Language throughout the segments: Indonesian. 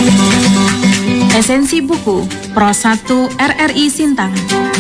Esensi buku Pro 1 RRI Sintang.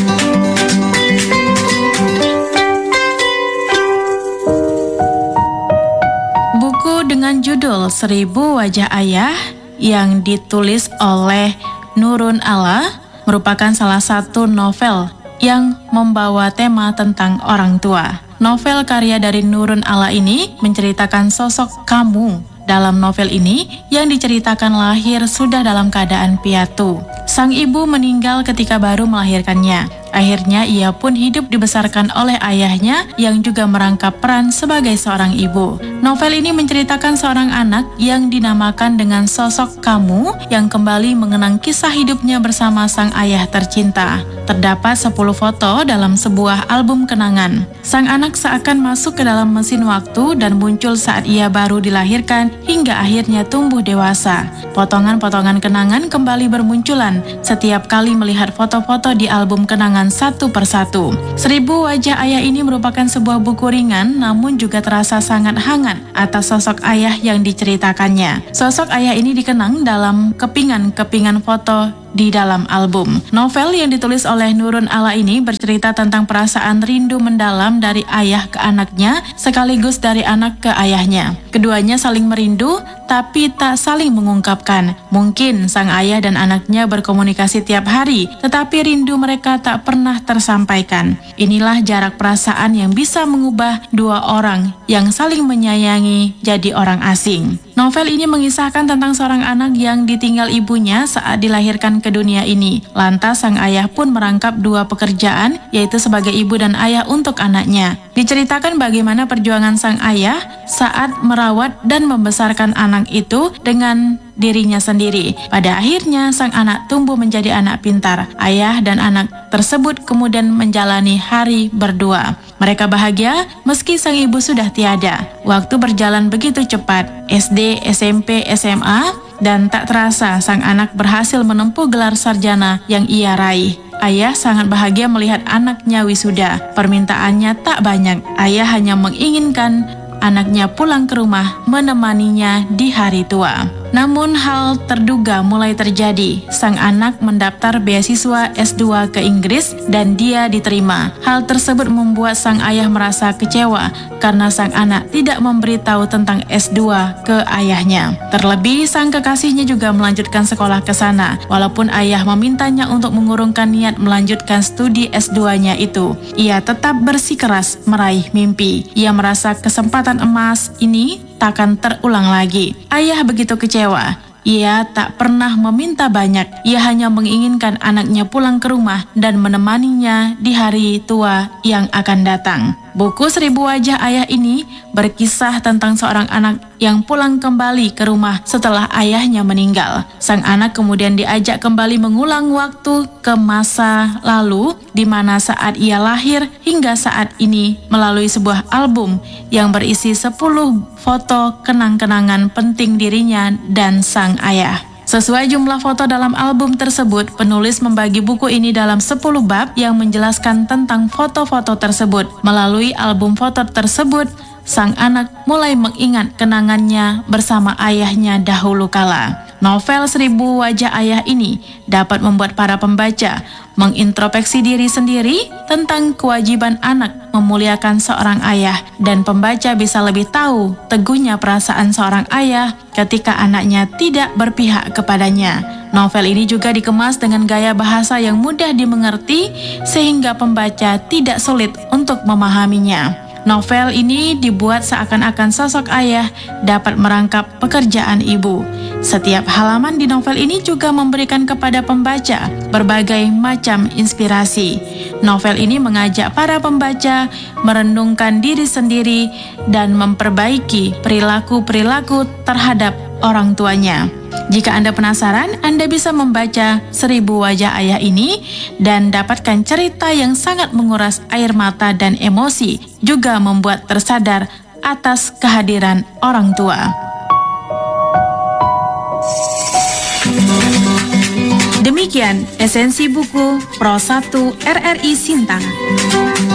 Buku dengan judul 1000 Wajah Ayah yang ditulis oleh Nurun Ala merupakan salah satu novel yang membawa tema tentang orang tua. Novel karya dari Nurun Ala ini menceritakan sosok kamu. Dalam novel ini, yang diceritakan lahir sudah dalam keadaan piatu. Sang ibu meninggal ketika baru melahirkannya. Akhirnya ia pun hidup dibesarkan oleh ayahnya yang juga merangkap peran sebagai seorang ibu. Novel ini menceritakan seorang anak yang dinamakan dengan sosok kamu yang kembali mengenang kisah hidupnya bersama sang ayah tercinta. Terdapat 10 foto dalam sebuah album kenangan. Sang anak seakan masuk ke dalam mesin waktu dan muncul saat ia baru dilahirkan hingga akhirnya tumbuh dewasa. Potongan-potongan kenangan kembali bermunculan setiap kali melihat foto-foto di album kenangan satu persatu. 1000 Wajah Ayah ini merupakan sebuah buku ringan namun juga terasa sangat hangat atas sosok ayah yang diceritakannya. Sosok ayah ini dikenang dalam kepingan-kepingan foto di dalam album. Novel yang ditulis oleh Nurun Ala ini bercerita tentang perasaan rindu mendalam dari ayah ke anaknya sekaligus dari anak ke ayahnya. Keduanya saling merindu tapi tak saling mengungkapkan. Mungkin sang ayah dan anaknya berkomunikasi tiap hari, tetapi rindu mereka tak pernah tersampaikan. Inilah jarak perasaan yang bisa mengubah dua orang yang saling menyayangi jadi orang asing. Novel ini mengisahkan tentang seorang anak yang ditinggal ibunya saat dilahirkan ke dunia ini. Lantas sang ayah pun merangkap dua pekerjaan, yaitu sebagai ibu dan ayah untuk anaknya. Diceritakan bagaimana perjuangan sang ayah saat merawat dan membesarkan anak itu dengan dirinya sendiri. Pada akhirnya sang anak tumbuh menjadi anak pintar. Ayah dan anak tersebut kemudian menjalani hari berdua. Mereka bahagia meski sang ibu sudah tiada. Waktu berjalan begitu cepat. SD, SMP, SMA, dan tak terasa sang anak berhasil menempuh gelar sarjana yang ia raih. Ayah sangat bahagia melihat anaknya wisuda. Permintaannya tak banyak. Ayah hanya menginginkan anaknya pulang ke rumah menemaninya di hari tua. Namun hal terduga mulai terjadi. Sang anak mendaftar beasiswa S2 ke Inggris dan dia diterima. Hal tersebut membuat sang ayah merasa kecewa karena sang anak tidak memberitahu tentang S2 ke ayahnya. Terlebih sang kekasihnya juga melanjutkan sekolah ke sana. Walaupun ayah memintanya untuk mengurungkan niat melanjutkan studi S2-nya itu, ia tetap bersikeras meraih mimpi. Ia merasa kesempatan emas ini takkan terulang lagi. Ayah begitu kecewa. Ia tak pernah meminta banyak. Ia hanya menginginkan anaknya pulang ke rumah dan menemaninya di hari tua yang akan datang. Buku 1000 Wajah Ayah ini berkisah tentang seorang anak yang pulang kembali ke rumah setelah ayahnya meninggal. Sang anak kemudian diajak kembali mengulang waktu ke masa lalu di mana saat ia lahir hingga saat ini melalui sebuah album yang berisi 10 foto kenang-kenangan penting dirinya dan sang ayah. Sesuai jumlah foto dalam album tersebut, penulis membagi buku ini dalam 10 bab yang menjelaskan tentang foto-foto tersebut. Melalui album foto tersebut, sang anak mulai mengingat kenangannya bersama ayahnya dahulu kala. Novel 1000 Wajah Ayah ini dapat membuat para pembaca mengintrospeksi diri sendiri tentang kewajiban anak memuliakan seorang ayah, dan pembaca bisa lebih tahu teguhnya perasaan seorang ayah ketika anaknya tidak berpihak kepadanya. Novel ini juga dikemas dengan gaya bahasa yang mudah dimengerti sehingga pembaca tidak sulit untuk memahaminya. Novel ini dibuat seakan-akan sosok ayah dapat merangkap pekerjaan ibu. Setiap halaman di novel ini juga memberikan kepada pembaca berbagai macam inspirasi. Novel ini mengajak para pembaca merenungkan diri sendiri dan memperbaiki perilaku-perilaku terhadap orang tuanya. Jika Anda penasaran, Anda bisa membaca 1000 Wajah Ayah ini dan dapatkan cerita yang sangat menguras air mata dan emosi, juga membuat tersadar atas kehadiran orang tua. Demikian esensi buku Pro 1 RRI Sintang.